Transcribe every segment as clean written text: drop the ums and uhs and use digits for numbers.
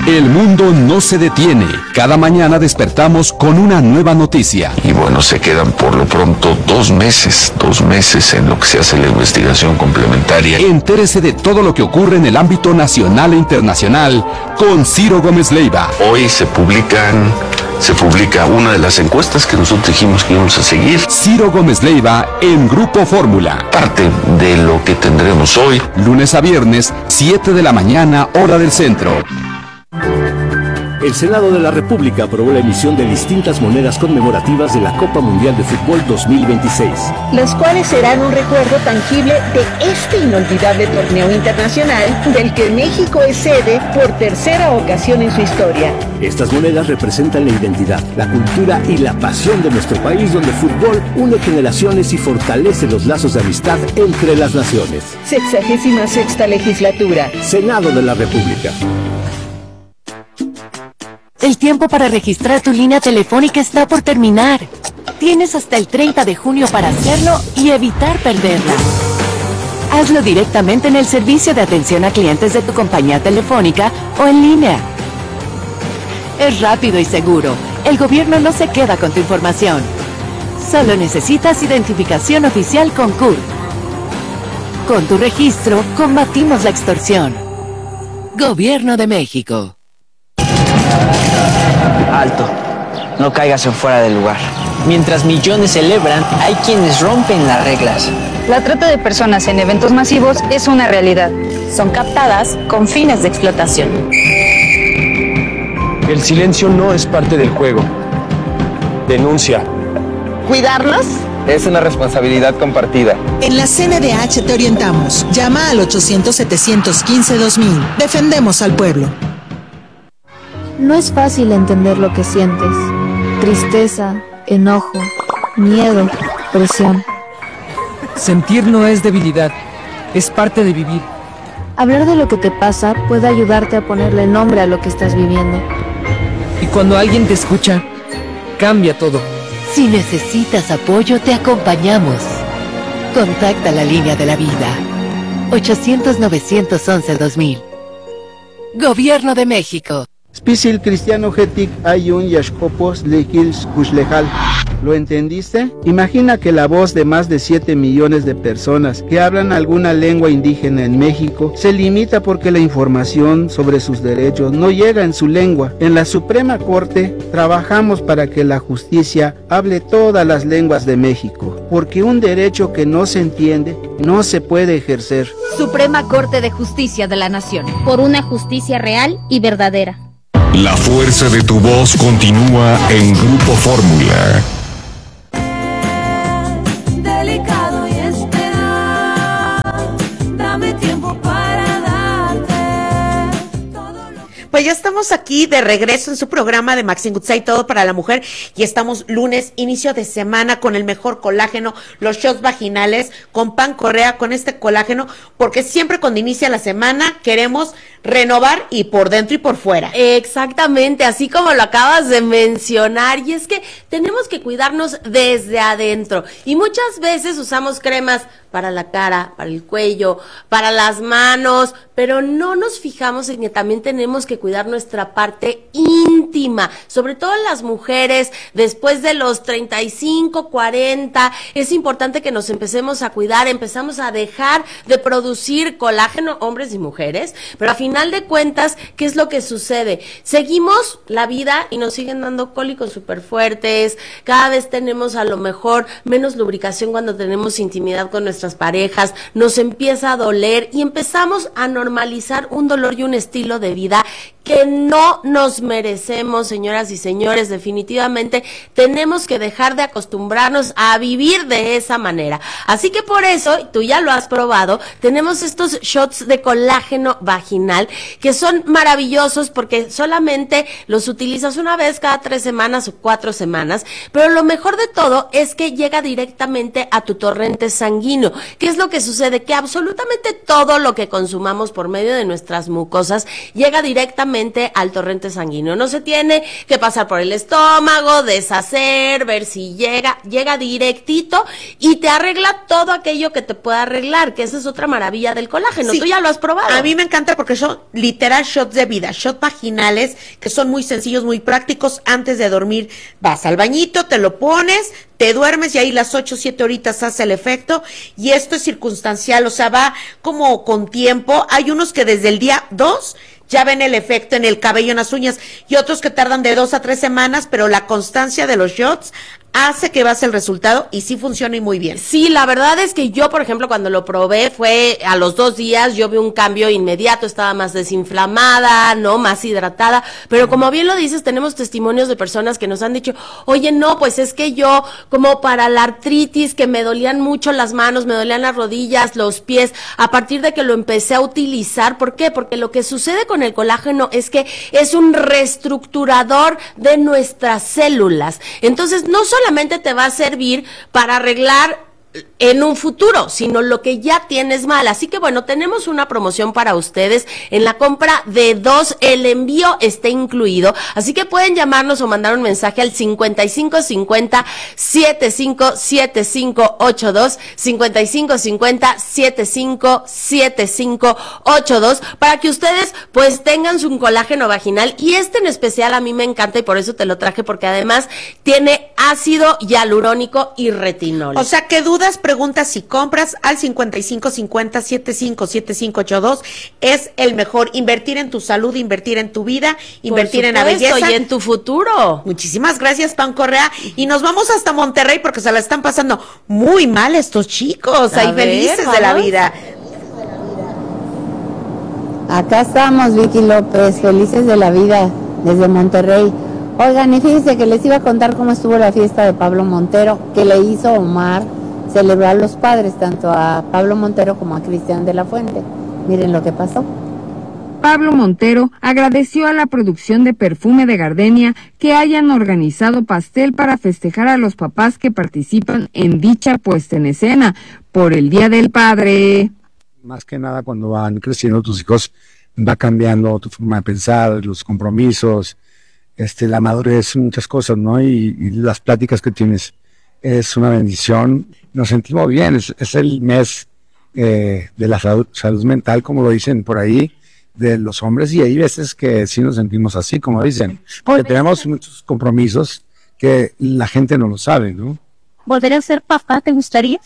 El mundo no se detiene. Cada mañana despertamos con una nueva noticia. Y bueno, se quedan por lo pronto 2 meses en lo que se hace la investigación complementaria. Entérese de todo lo que ocurre en el ámbito nacional e internacional con Ciro Gómez Leiva. Hoy se publica una de las encuestas que nosotros dijimos que íbamos a seguir. Ciro Gómez Leiva en Grupo Fórmula. Parte de lo que tendremos hoy. Lunes a viernes, 7 de la mañana, hora del centro. El Senado de la República aprobó la emisión de distintas monedas conmemorativas de la Copa Mundial de Fútbol 2026. Las cuales serán un recuerdo tangible de este inolvidable torneo internacional del que México es sede por tercera ocasión en su historia. Estas monedas representan la identidad, la cultura y la pasión de nuestro país, donde el fútbol une generaciones y fortalece los lazos de amistad entre las naciones. 66ª legislatura. Senado de la República. El tiempo para registrar tu línea telefónica está por terminar. Tienes hasta el 30 de junio para hacerlo y evitar perderla. Hazlo directamente en el servicio de atención a clientes de tu compañía telefónica o en línea. Es rápido y seguro. El gobierno no se queda con tu información. Solo necesitas identificación oficial con CURP. Con tu registro, combatimos la extorsión. Gobierno de México. Alto, no caigas en fuera del lugar. Mientras millones celebran, hay quienes rompen las reglas. La trata de personas en eventos masivos es una realidad. Son captadas con fines de explotación. El silencio no es parte del juego. Denuncia. ¿Cuidarnos? Es una responsabilidad compartida. En la CNDH te orientamos. Llama al 800-715-2000. Defendemos al pueblo. No es fácil entender lo que sientes. Tristeza, enojo, miedo, presión. Sentir no es debilidad, es parte de vivir. Hablar de lo que te pasa puede ayudarte a ponerle nombre a lo que estás viviendo. Y cuando alguien te escucha, cambia todo. Si necesitas apoyo, te acompañamos. Contacta la línea de la vida. 800-911-2000. Gobierno de México. Spisil cristiano hetik ayun yashkopos lekils kushlejal. ¿Lo entendiste? Imagina que la voz de más de 7 millones de personas que hablan alguna lengua indígena en México se limita porque la información sobre sus derechos no llega en su lengua. En la Suprema Corte trabajamos para que la justicia hable todas las lenguas de México, porque un derecho que no se entiende no se puede ejercer. Suprema Corte de Justicia de la Nación. Por una justicia real y verdadera. La fuerza de tu voz continúa en Grupo Fórmula. Delicado y esperar, dame tiempo para darte todo lo que... Pues ya estamos aquí de regreso en su programa de Maxine Goodside, todo para la mujer, y estamos lunes, inicio de semana, con el mejor colágeno, los shots vaginales, con Pan Correa, con este colágeno, porque siempre cuando inicia la semana queremos renovar y por dentro y por fuera. Exactamente, así como lo acabas de mencionar, y es que tenemos que cuidarnos desde adentro, y muchas veces usamos cremas para la cara, para el cuello, para las manos, pero no nos fijamos en que también tenemos que cuidar nuestra parte íntima, sobre todo las mujeres, después de los 35, 40, es importante que nos empecemos a cuidar, empezamos a dejar de producir colágeno, hombres y mujeres, pero a final de cuentas, ¿qué es lo que sucede? Seguimos la vida y nos siguen dando cólicos súper fuertes, cada vez tenemos a lo mejor menos lubricación cuando tenemos intimidad con nuestras parejas, nos empieza a doler y empezamos a normalizar un dolor y un estilo de vida que no nos merecemos, señoras y señores. Definitivamente tenemos que dejar de acostumbrarnos a vivir de esa manera. Así que por eso, tú ya lo has probado, tenemos estos shots de colágeno vaginal que son maravillosos porque solamente los utilizas una vez cada 3 semanas o 4 semanas, pero lo mejor de todo es que llega directamente a tu torrente sanguíneo. ¿Qué es lo que sucede? Que absolutamente todo lo que consumamos por medio de nuestras mucosas llega directamente directamente al torrente sanguíneo. No se tiene que pasar por el estómago, deshacer, ver si llega directito y te arregla todo aquello que te pueda arreglar, que esa es otra maravilla del colágeno. Sí, tú ya lo has probado. A mí me encanta porque son literal shots de vida, shots vaginales, que son muy sencillos, muy prácticos. Antes de dormir vas al bañito, te lo pones, te duermes y ahí las 8 o 7 horitas hace el efecto, y esto es circunstancial, o sea, va como con tiempo. Hay unos que desde el día 2 ya ven el efecto en el cabello, en las uñas, y otros que tardan de 2 a 3 semanas, pero la constancia de los shots hace que veas el resultado y sí funciona y muy bien. Sí, la verdad es que yo, por ejemplo, cuando lo probé fue a los 2 días, yo vi un cambio inmediato, estaba más desinflamada, ¿no? Más hidratada, pero como bien lo dices, tenemos testimonios de personas que nos han dicho, oye, no, pues es que yo, como para la artritis, que me dolían mucho las manos, me dolían las rodillas, los pies, a partir de que lo empecé a utilizar, ¿por qué? Porque lo que sucede con el colágeno es que es un reestructurador de nuestras células, entonces no solamente te va a servir para arreglar en un futuro, sino lo que ya tienes mal. Así que bueno, tenemos una promoción para ustedes. En la compra de 2, el envío está incluido. Así que pueden llamarnos o mandar un mensaje al 5550-757582, 5550-757582, para que ustedes pues tengan su colágeno vaginal. Y este en especial a mí me encanta y por eso te lo traje, porque además tiene ácido hialurónico y retinol. O sea, ¿qué dudas? Preguntas y compras al 5550-757582. Es el mejor. Invertir en tu salud, invertir en tu vida, invertir en la belleza y en tu futuro. Muchísimas gracias, Pan Correa. Y nos vamos hasta Monterrey porque se la están pasando muy mal estos chicos. Ahí felices de la vida. Acá estamos, Vicky López, felices de la vida desde Monterrey. Oigan, y fíjense que les iba a contar cómo estuvo la fiesta de Pablo Montero, que le hizo Omar celebrar a los padres, tanto a Pablo Montero como a Cristian de la Fuente. Miren lo que pasó. Pablo Montero agradeció a la producción de Perfume de Gardenia que hayan organizado pastel para festejar a los papás que participan en dicha puesta en escena por el Día del Padre. Más que nada, cuando van creciendo tus hijos, va cambiando tu forma de pensar, los compromisos, la madurez, muchas cosas, ¿no? Y las pláticas que tienes es una bendición. Nos sentimos bien, es el mes de la salud mental, como lo dicen por ahí, de los hombres, y hay veces que sí nos sentimos así, como dicen, que tenemos muchos compromisos que la gente no lo sabe, ¿no? ¿Volver a ser papá te gustaría?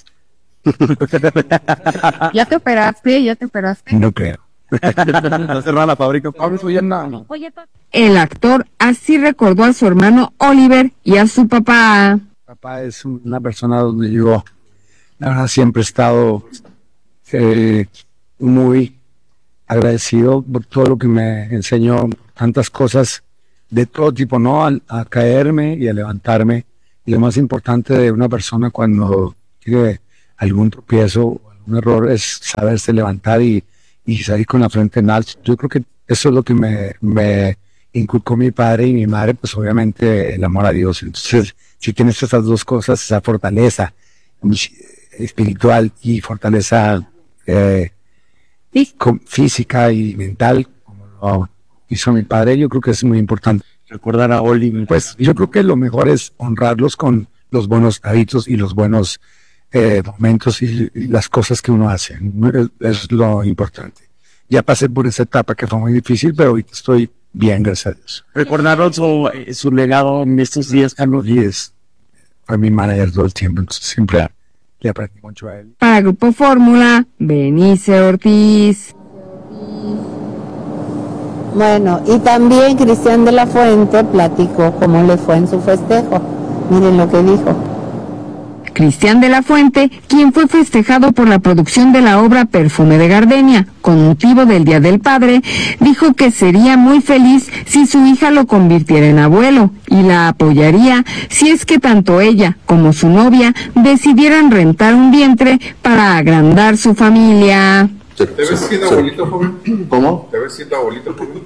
¿Ya te operaste? No creo. Cerrar la fábrica. El actor así recordó a su hermano Oliver y a su papá. Papá es una persona donde yo, la verdad, siempre he estado muy agradecido por todo lo que me enseñó, tantas cosas de todo tipo, ¿no? A caerme y a levantarme. Y lo más importante de una persona cuando tiene algún tropiezo o algún error es saberse levantar y salir con la frente en alto. Yo creo que eso es lo que me inculcó mi padre y mi madre, pues obviamente el amor a Dios. Entonces, si tienes esas dos cosas, esa fortaleza espiritual y fortaleza física y mental, como lo hizo mi padre, yo creo que es muy importante recordar a Oli. Pues yo creo que lo mejor es honrarlos con los buenos hábitos y los buenos momentos y las cosas que uno hace. Es lo importante. Ya pasé por esa etapa que fue muy difícil, pero ahorita estoy bien, gracias a Dios. Recordaron su legado en estos días, Carlos. Díaz fue mi manager todo el tiempo, entonces siempre le aprendí mucho a él. Para Grupo Fórmula, Benice Ortiz. Bueno, y también Cristian de la Fuente platicó cómo le fue en su festejo. Miren lo que dijo. Cristian de la Fuente, quien fue festejado por la producción de la obra Perfume de Gardenia, con motivo del Día del Padre, dijo que sería muy feliz si su hija lo convirtiera en abuelo y la apoyaría si es que tanto ella como su novia decidieran rentar un vientre para agrandar su familia. ¿Te ves siendo abuelito, joven? ¿Cómo? ¿Te ves siendo abuelito, joven?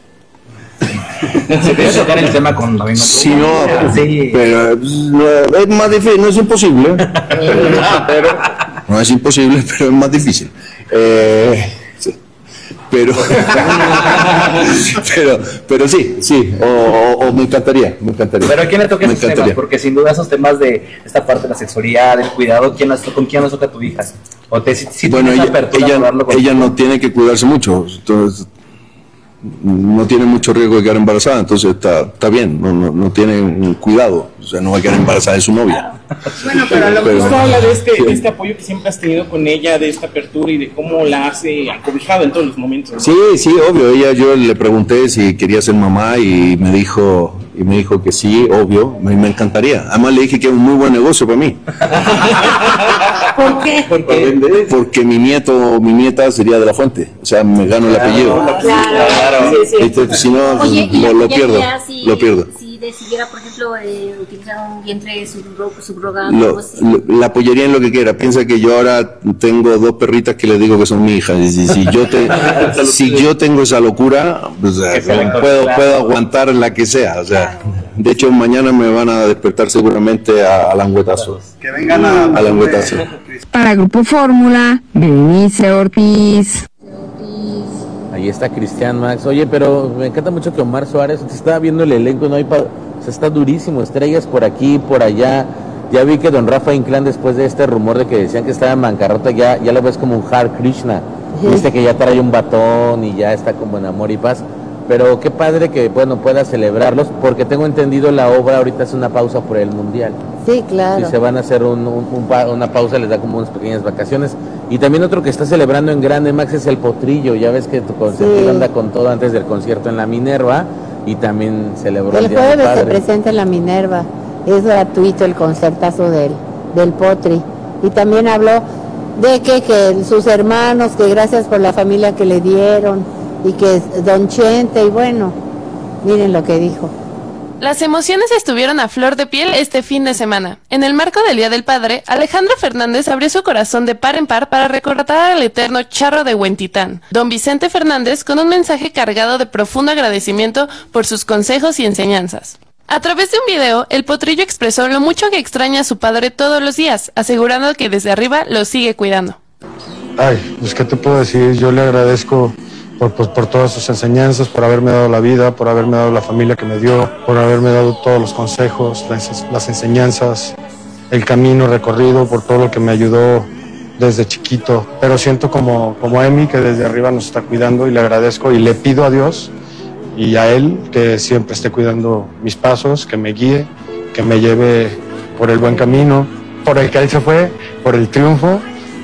Se quería tocar el tema con la misma. Sí, no, sí. Pero es más difícil, no es imposible. Pero no es imposible, pero es más difícil. Sí. pero sí, o me encantaría. Pero ¿a quién le toca esos temas? Porque sin duda esos temas de esta parte de la sexualidad, del cuidado, ¿con quién nos toca tu hija? O si bueno, ella no tiene que cuidarse mucho, entonces no tiene mucho riesgo de quedar embarazada, entonces está bien, no tiene cuidado, o sea, no va a quedar embarazada de su novia. Bueno, pero a lo mejor habla de este apoyo que siempre has tenido con ella, de esta apertura y de cómo la has acobijado en todos los momentos, ¿no? Sí, obvio. Yo le pregunté si quería ser mamá y me dijo que sí, obvio, me encantaría. Además le dije que es un muy buen negocio para mí. ¿Por qué? Porque mi nieta sería de la Fuente, o sea, me gano el apellido. Claro. Entonces, si no, lo pierdo. Si decidiera, por ejemplo, utilizar un vientre subrogado, la apoyaría en lo que quiera. Piensa que yo ahora tengo 2 perritas que les digo que son mi hija. Y si yo tengo esa locura, pues, puedo aguantar la que sea. O sea, de hecho mañana me van a despertar seguramente a languetazo. Que vengan a languetazo. Para Grupo Fórmula, Berenice Ortiz. Ahí está Cristian, Max. Oye, pero me encanta mucho que Omar Suárez, se estaba viendo el elenco, ¿no? Está durísimo, estrellas por aquí, por allá. Ya vi que don Rafa Inclán, después de este rumor de que decían que estaba en bancarrota, ya lo ves como un Hare Krishna. Viste que ya trae un batón y ya está como en amor y paz. Pero qué padre que, bueno, pueda celebrarlos, porque tengo entendido la obra ahorita es una pausa por el Mundial. Sí, claro. Y se van a hacer una pausa, les da como unas pequeñas vacaciones. Y también otro que está celebrando en grande, Max, es el Potrillo. Ya ves que tu concierto anda con todo antes del concierto en la Minerva y también celebró el Día del jueves Padre. se presenta en la Minerva, es gratuito el concertazo del Potri. Y también habló de que sus hermanos, que gracias por la familia que le dieron, y que Don Chente, y bueno, miren lo que dijo. Las emociones estuvieron a flor de piel este fin de semana. En el marco del Día del Padre, Alejandro Fernández abrió su corazón de par en par para recordar al eterno charro de Huentitán, don Vicente Fernández, con un mensaje cargado de profundo agradecimiento por sus consejos y enseñanzas. A través de un video, el Potrillo expresó lo mucho que extraña a su padre todos los días, asegurando que desde arriba lo sigue cuidando. Ay, pues qué te puedo decir, yo le agradezco por todas sus enseñanzas, por haberme dado la vida, por haberme dado la familia que me dio, por haberme dado todos los consejos, las enseñanzas, el camino recorrido, por todo lo que me ayudó desde chiquito. Pero siento como Emi, que desde arriba nos está cuidando, y le agradezco y le pido a Dios y a Él que siempre esté cuidando mis pasos, que me guíe, que me lleve por el buen camino, por el que Él se fue, por el triunfo,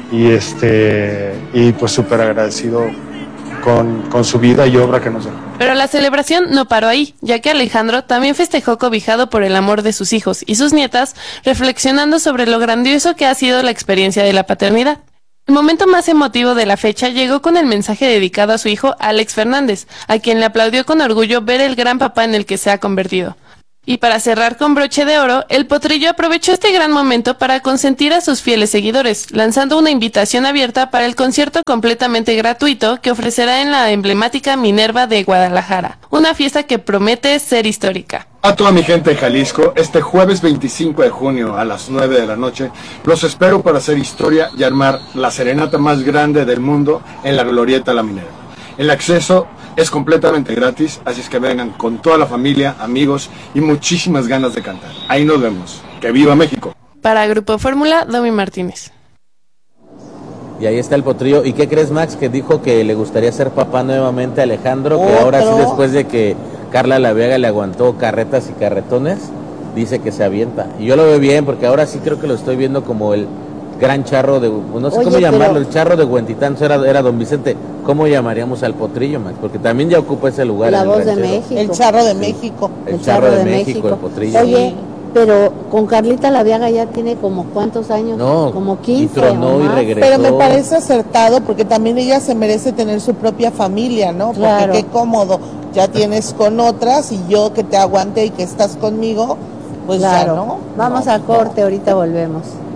y pues súper agradecido con su vida y obra que nos dejó. Pero la celebración no paró ahí, ya que Alejandro también festejó cobijado por el amor de sus hijos y sus nietas, reflexionando sobre lo grandioso que ha sido la experiencia de la paternidad. El momento más emotivo de la fecha llegó con el mensaje dedicado a su hijo Alex Fernández, a quien le aplaudió con orgullo ver el gran papá en el que se ha convertido. Y para cerrar con broche de oro, el Potrillo aprovechó este gran momento para consentir a sus fieles seguidores, lanzando una invitación abierta para el concierto completamente gratuito que ofrecerá en la emblemática Minerva de Guadalajara, una fiesta que promete ser histórica. A toda mi gente de Jalisco, este jueves 25 de junio a las 9 de la noche, los espero para hacer historia y armar la serenata más grande del mundo en la Glorieta La Minerva. El acceso es completamente gratis, así es que vengan con toda la familia, amigos y muchísimas ganas de cantar. Ahí nos vemos. ¡Que viva México! Para Grupo Fórmula, Domi Martínez. Y ahí está el Potrillo. ¿Y qué crees, Max? Que dijo que le gustaría ser papá nuevamente a Alejandro, que ahora sí, después de que Carla La Vega le aguantó carretas y carretones, dice que se avienta. Y yo lo veo bien, porque ahora sí creo que lo estoy viendo como el gran charro de, no sé cómo llamarlo, el charro de Huentitán, era don Vicente. ¿Cómo llamaríamos al Potrillo, Max? Porque también ya ocupa ese lugar. La voz de México. El charro de México. El charro de México, el Potrillo. Oye, pero con Carlita La Viaga ya tiene como ¿cuántos años? No, como 15 y tronó y regresó. Pero me parece acertado, porque también ella se merece tener su propia familia, ¿no? Claro. Porque qué cómodo, ya tienes con otras y yo que te aguante y que estás conmigo, pues claro. ya, ¿no? Vamos a corte, ahorita volvemos.